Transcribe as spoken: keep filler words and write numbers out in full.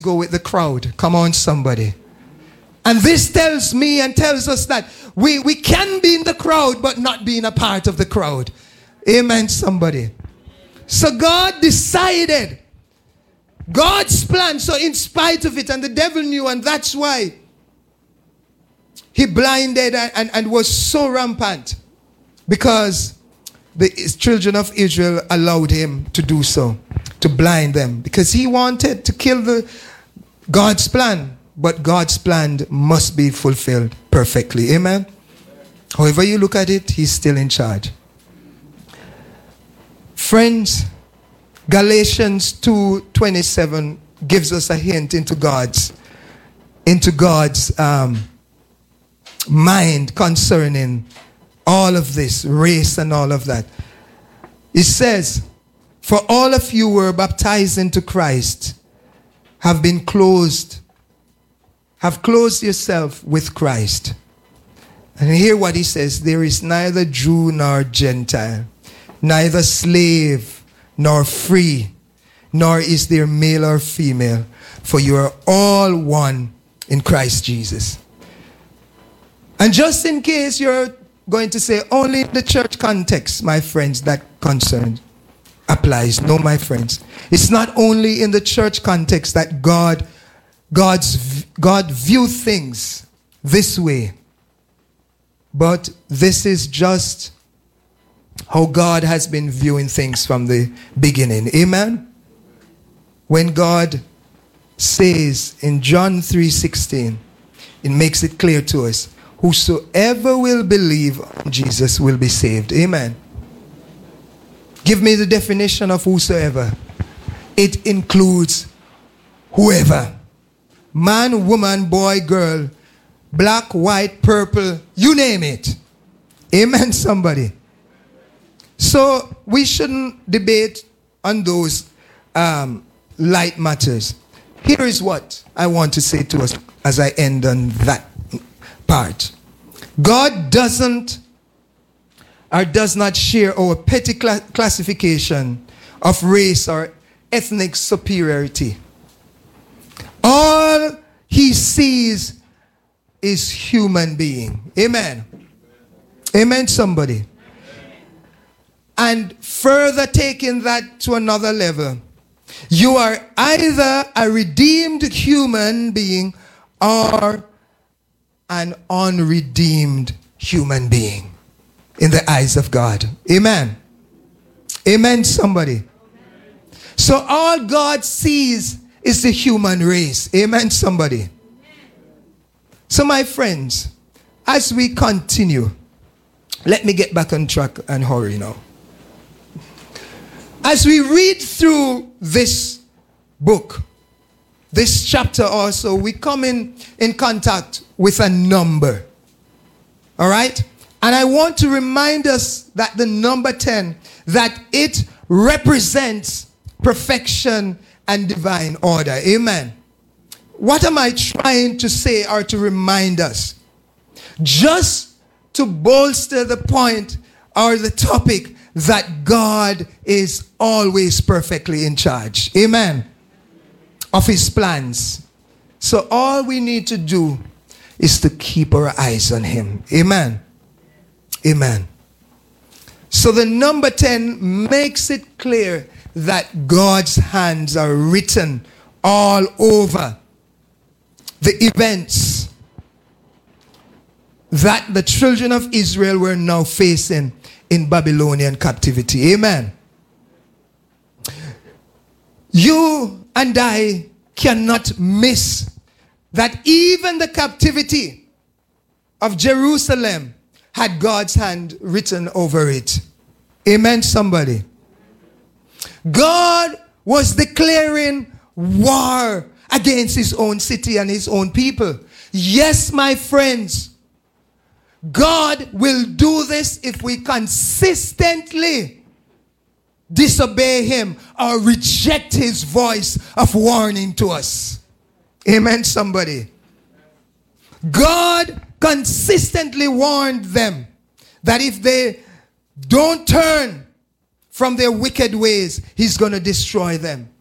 go with the crowd. Come on, somebody. And this tells me and tells us that we, we can be in the crowd, but not being a part of the crowd. Amen, somebody. So God decided. God's plan. So in spite of it, and the devil knew, and that's why he blinded and, and, and was so rampant. Because the children of Israel allowed him to do so. To blind them. Because he wanted to kill the God's plan. But God's plan must be fulfilled perfectly. Amen? However you look at it, he's still in charge. Friends, Galatians two twenty-seven gives us a hint into God's into God's um, mind concerning all of this, race and all of that. It says, for all of you were baptized into Christ, have been closed, have closed yourself with Christ. And hear what he says, there is neither Jew nor Gentile, neither slave nor free, nor is there male or female, for you are all one in Christ Jesus. And just in case you're going to say only the church context, my friends, that concern applies. No, my friends. It's not only in the church context that God, God's, God views things this way, but this is just how God has been viewing things from the beginning. Amen? When God says in John three sixteen, it makes it clear to us, whosoever will believe on Jesus will be saved. Amen? Give me the definition of whosoever. It includes whoever. Man, woman, boy, girl, black, white, purple, you name it. Amen, somebody. So we shouldn't debate on those um, light matters. Here is what I want to say to us as I end on that part. God doesn't or does not share our petty cla- classification of race or ethnic superiority. All he sees is human being. Amen. Amen, somebody. And further taking that to another level, you are either a redeemed human being or an unredeemed human being in the eyes of God. Amen. Amen, somebody. So all God sees is the human race. Amen, somebody. So my friends, as we continue, let me get back on track and hurry now. As we read through this book, this chapter also, we come in, in contact with a number. All right? And I want to remind us that the number ten, that it represents perfection and divine order. Amen. What am I trying to say or to remind us? Just to bolster the point or the topic that God is always perfectly in charge. Amen. Of his plans. So all we need to do is to keep our eyes on him. Amen. Amen. So the number ten makes it clear that God's hands are written all over the events that the children of Israel were now facing in Babylonian captivity. Amen. You and I cannot miss that even the captivity of Jerusalem had God's hand written over it. Amen, somebody. God was declaring war against his own city and his own people. Yes, my friends, God will do this if we consistently disobey him or reject his voice of warning to us. Amen, somebody. God consistently warned them that if they don't turn from their wicked ways, he's going to destroy them.